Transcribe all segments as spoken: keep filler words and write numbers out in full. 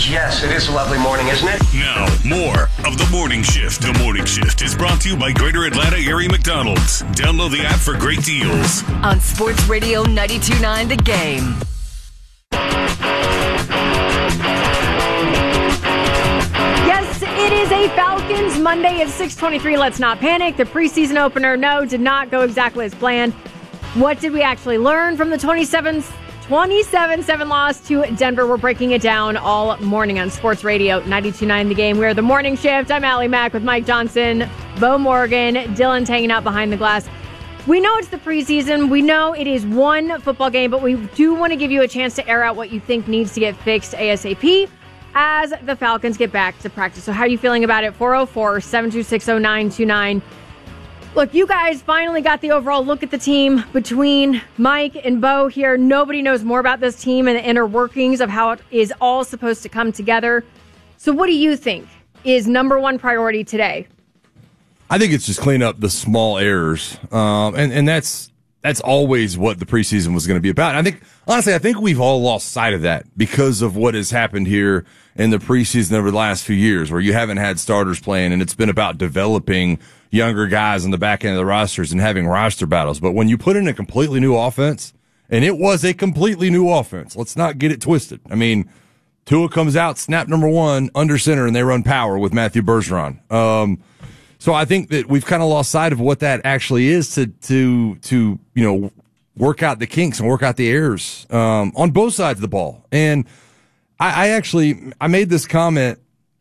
Yes, it is a lovely morning, isn't it? Now, more of The Morning Shift. The Morning Shift is brought to you by Greater Atlanta Area McDonald's. Download the app for great deals. On Sports Radio ninety-two point nine The Game. Yes, it is a Falcons Monday at six twenty-three. Let's not panic. The preseason opener, no, did not go exactly as planned. What did we actually learn from the twenty-seven seven loss to Denver? We're breaking it down all morning on Sports Radio ninety-two point nine The Game. We're the Morning Shift. I'm Allie Mack with Mike Johnson, Bo Morgan, Dylan's hanging out behind the glass. We know it's the preseason. We know it is one football game, but we do want to give you a chance to air out what you think needs to get fixed ASAP as the Falcons get back to practice. So how are you feeling about it? four oh four, seven two six, oh nine two nine. Look, you guys finally got the overall look at the team between Mike and Bo here. Nobody knows more about this team and the inner workings of how it is all supposed to come together. So what do you think is number one priority today? I think it's just clean up the small errors. Um, and, and that's that's always what the preseason was going to be about. And I think, honestly, I think we've all lost sight of that because of what has happened here in the preseason over the last few years where you haven't had starters playing and it's been about developing younger guys on the back end of the rosters and having roster battles. But when you put in a completely new offense, and it was a completely new offense, let's not get it twisted. I mean, Tua comes out, snap number one, under center, and they run power with Matthew Bergeron. Um, so I think that we've kind of lost sight of what that actually is to, to, to, you know, work out the kinks and work out the errors, um, on both sides of the ball. And I, I actually, I made this comment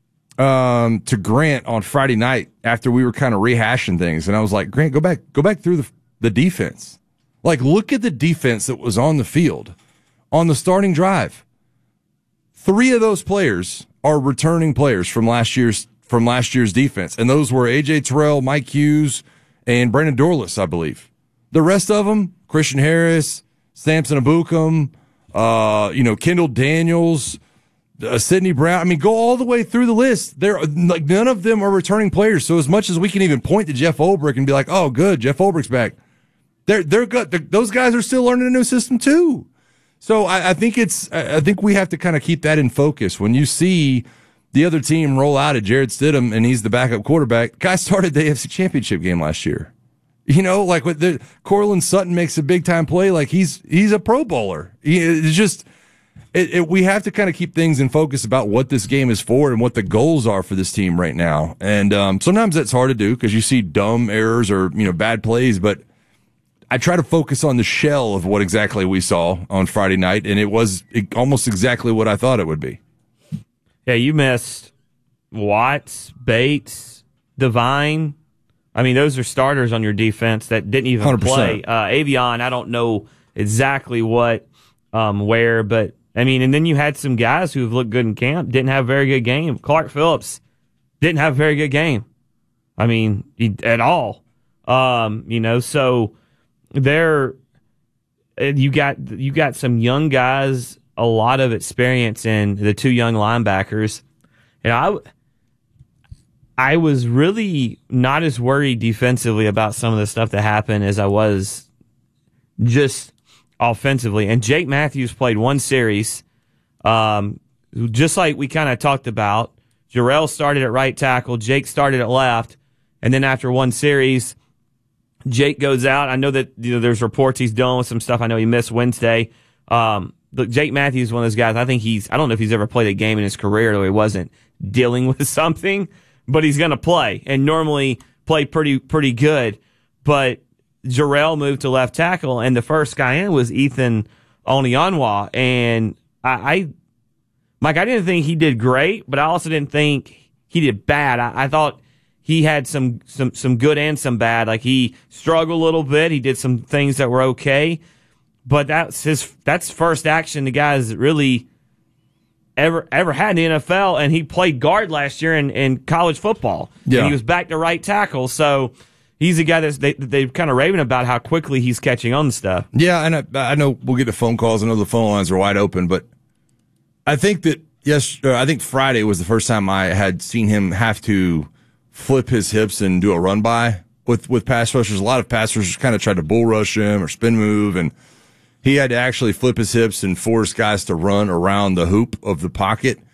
um, to Grant on Friday night after we were kind of rehashing things. And I was like, Grant, go back, go back through the, the defense. Like, look at the defense that was on the field on the starting drive. Three of those players are returning players from last year's, from last year's defense. And those were A J Terrell, Mike Hughes, and Brandon Dorlus, I believe. The rest of them, Christian Harris, Samson Abukum, uh, you know, Kendall Daniels, Uh, Sidney Brown. I mean, go all the way through the list. They're like, none of them are returning players. So as much as we can even point to Jeff Ulbrich and be like, "Oh, good, Jeff Ulbrich's back," they're they're good. They're, those guys are still learning a new system too. So I, I think it's I think we have to kind of keep that in focus. When you see the other team roll out at Jared Stidham and he's the backup quarterback, guy started the A F C Championship game last year. You know, like with the Cortland Sutton makes a big time play, like he's he's a Pro Bowler. He, it's just. It, it, we have to kind of keep things in focus about what this game is for and what the goals are for this team right now. And um, sometimes that's hard to do because you see dumb errors or, you know, bad plays. But I try to focus on the shell of what exactly we saw on Friday night, and it was almost exactly what I thought it would be. Yeah, you missed Watts, Bates, Devine. I mean, those are starters on your defense that didn't even one hundred percent play. Uh, Avion, I don't know exactly what, um, where, but I mean, and then you had some guys who've looked good in camp, didn't have a very good game. Clark Phillips didn't have a very good game. I mean, he, at all. Um, you know, so there, you got you got some young guys, a lot of experience in the two young linebackers. And I, I was really not as worried defensively about some of the stuff that happened as I was just offensively. And Jake Matthews played one series, um, just like we kind of talked about. Jarrell started at right tackle, Jake started at left, and then after one series, Jake goes out. I know that, you know, there's reports he's dealing with some stuff. I know he missed Wednesday. Um, look, Jake Matthews is one of those guys. I think he's, I don't know if he's ever played a game in his career though he wasn't dealing with something, but he's going to play and normally play pretty, pretty good. But Jarrell moved to left tackle, and the first guy in was Ethan Onionwa. And I, I, Mike, I didn't think he did great, but I also didn't think he did bad. I, I thought he had some, some, some good and some bad. Like, he struggled a little bit. He did some things that were okay, but that's his, that's first action the guy's really ever, ever had in the N F L. And he played guard last year in, in college football. Yeah. And he was back to right tackle. So, he's a guy that's they, they've kind of raving about how quickly he's catching on stuff. Yeah, and I, I know we'll get the phone calls. I know the phone lines are wide open, but I think that yes, uh, I think Friday was the first time I had seen him have to flip his hips and do a run by with with pass rushers. A lot of pass rushers kind of tried to bull rush him or spin move, and he had to actually flip his hips and force guys to run around the hoop of the pocket.